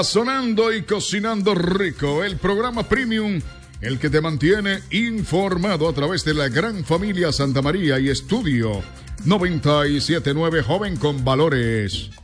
Sonando y cocinando rico, el programa Premium, el que te mantiene informado a través de la gran familia Santa María y Estudio 97.9 Joven con Valores.